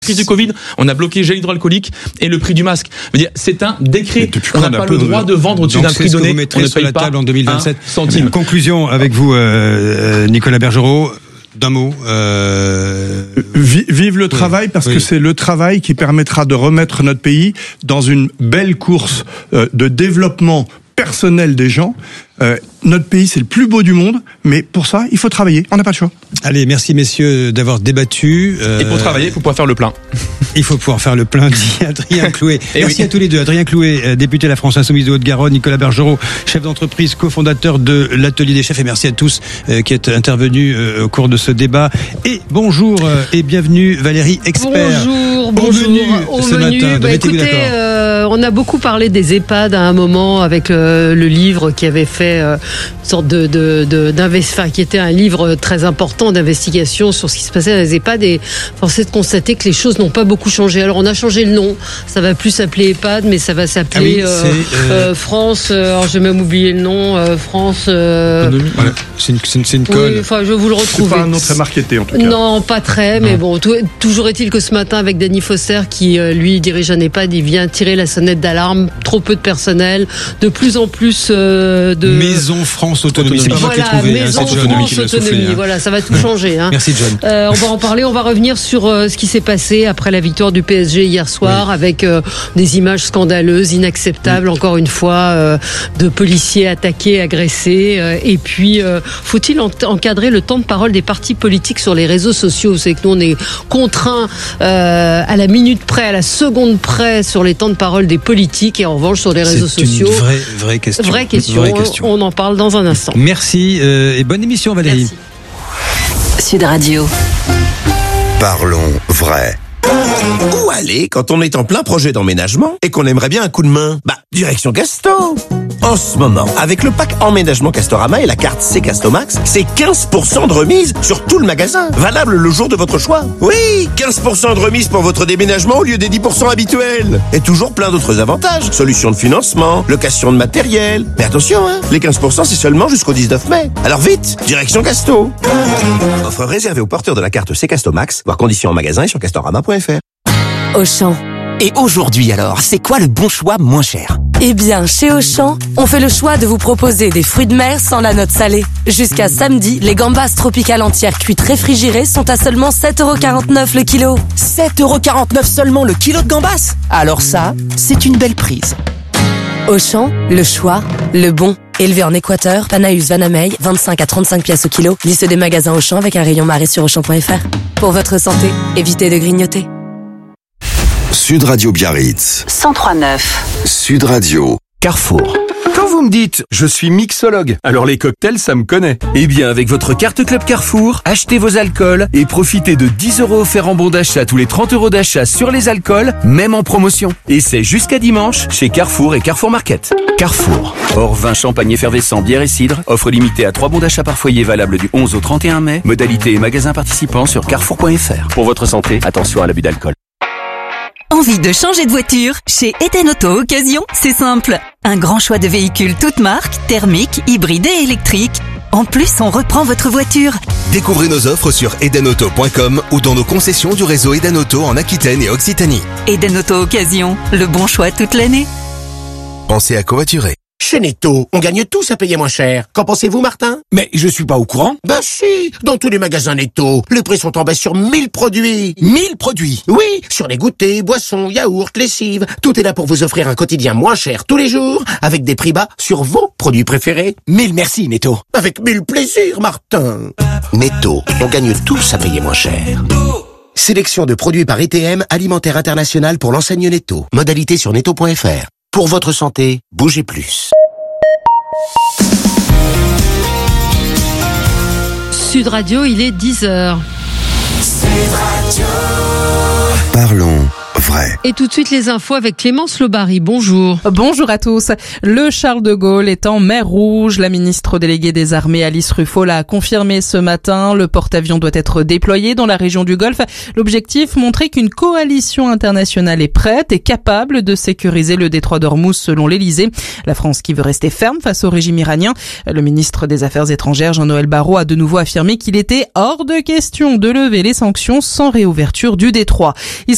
crise du Covid, on a bloqué gel hydroalcoolique et le prix du masque. Je veux dire, c'est un décret. On n'a pas le droit de vendre au-dessus d'un prix donné. On ne sur la table en 2027. Centime. Conclusion avec vous, Nicolas Bergerot. D'un mot. Vive le travail, parce que c'est le travail qui permettra de remettre notre pays dans une belle course de développement personnel des gens. Notre pays, c'est le plus beau du monde, mais pour ça, il faut travailler. On n'a pas le choix. Allez, merci messieurs d'avoir débattu. Et pour travailler, il faut pouvoir faire le plein. Il faut pouvoir faire le plein, dit Adrien Clouet. Merci à tous les deux. Adrien Clouet, député de la France Insoumise de Haute-Garonne, Nicolas Bergerot, chef d'entreprise, cofondateur de l'Atelier des Chefs. Et merci à tous qui êtes intervenus au cours de ce débat. Et bonjour et bienvenue Valérie, expert. Bonjour. Au menu, écoutez, on a beaucoup parlé des EHPAD à un moment avec le livre qui avait fait une sorte qui était un livre très important d'investigation sur ce qui se passait dans les EHPAD, et force est de constater que les choses n'ont pas beaucoup changé. Alors on a changé le nom, ça va plus s'appeler EHPAD, mais ça va s'appeler France. Alors j'ai même oublié le nom. France. Voilà. C'est une colle. Oui, enfin, je vais vous le retrouver. C'est pas un nom très marketé en tout cas. Non, pas très, mais bon. Toujours est-il que ce matin, avec Danny Fosser, qui lui dirige un EHPAD, il vient tirer la sonnette d'alarme. Trop peu de personnel, de plus en plus de Maison France Autonomie. C'est pas moi qui ai trouvé. Maison France Autonomie. Voilà, ça va tout changer. Merci John. On va en parler. On va revenir sur ce qui s'est passé après la victoire du PSG hier soir, avec des images scandaleuses, inacceptables, encore une fois, de policiers attaqués, agressés. Et puis, faut-il encadrer le temps de parole des partis politiques sur les réseaux sociaux? C'est que nous, on est contraints à la minute près, à la seconde près, sur les temps de parole des politiques, et en revanche sur les réseaux sociaux. C'est une vraie question. Vraie question. On en parle dans un instant. Merci et bonne émission Valérie. Merci. Sud Radio. Parlons vrai. Où aller quand on est en plein projet d'emménagement et qu'on aimerait bien un coup de main? Direction Casto. En ce moment, avec le pack emménagement Castorama et la carte C-Castomax, c'est 15% de remise sur tout le magasin. Valable le jour de votre choix. Oui, 15% de remise pour votre déménagement au lieu des 10% habituels. Et toujours plein d'autres avantages. Solutions de financement, location de matériel. Mais attention, les 15% c'est seulement jusqu'au 19 mai. Alors vite, direction Casto. Offre réservée aux porteurs de la carte C-Castomax, voir conditions en magasin et sur castorama.fr. Auchan. Et aujourd'hui alors, c'est quoi le bon choix moins cher? Eh bien, chez Auchan, on fait le choix de vous proposer des fruits de mer sans la note salée. Jusqu'à samedi, les gambas tropicales entières cuites réfrigérées sont à seulement 7,49€ le kilo. 7,49€ seulement le kilo de gambas? Alors ça, c'est une belle prise. Auchan, le choix, le bon. Élevé en Équateur, Panaeus Vanamey, 25 à 35 pièces au kilo. Liste des magasins Auchan avec un rayon marée sur Auchan.fr. Pour votre santé, évitez de grignoter. Sud Radio Biarritz. 103.9. Sud Radio. Carrefour. Quand vous me dites « je suis mixologue », alors les cocktails, ça me connaît. Eh bien, avec votre carte Club Carrefour, achetez vos alcools et profitez de 10 € offerts en bon d'achat tous les 30 € d'achat sur les alcools, même en promotion. Et c'est jusqu'à dimanche chez Carrefour et Carrefour Market. Carrefour. Hors vin, champagne effervescent, bière et cidre. Offre limitée à 3 bons d'achat par foyer valable du 11 au 31 mai. Modalité et magasins participants sur carrefour.fr. Pour votre santé, attention à l'abus d'alcool. Envie de changer de voiture? Chez Eden Auto Occasion, c'est simple. Un grand choix de véhicules toutes marques, thermiques, hybrides et électriques. En plus, on reprend votre voiture. Découvrez nos offres sur edenauto.com ou dans nos concessions du réseau Eden Auto en Aquitaine et Occitanie. Eden Auto Occasion, le bon choix toute l'année. Pensez à covoiturer. Chez Netto, on gagne tous à payer moins cher. Qu'en pensez-vous, Martin? Mais je suis pas au courant. Ben si, dans tous les magasins Netto, les prix sont en baisse sur 1000 produits. 1000 produits? Oui, sur les goûters, boissons, yaourts, lessives. Tout est là pour vous offrir un quotidien moins cher tous les jours, avec des prix bas sur vos produits préférés. 1000 merci, Netto. Avec 1000 plaisirs, Martin. Netto, on gagne tous à payer moins cher. Sélection de produits par ETM, Alimentaire International pour l'enseigne Netto. Modalité sur netto.fr. Pour votre santé, bougez plus. Sud Radio, il est 10h. Sud Radio. Parlons vrai. Et tout de suite les infos avec Clémence Lobary. Bonjour. Bonjour à tous. Le Charles de Gaulle est en mer Rouge. La ministre déléguée des Armées Alice Ruffo l'a confirmé ce matin. Le porte-avions doit être déployé dans la région du Golfe. L'objectif, montrer qu'une coalition internationale est prête et capable de sécuriser le détroit d'Ormuz selon l'Elysée. La France qui veut rester ferme face au régime iranien. Le ministre des Affaires étrangères Jean-Noël Barrot a de nouveau affirmé qu'il était hors de question de lever les sanctions sans réouverture du détroit. Il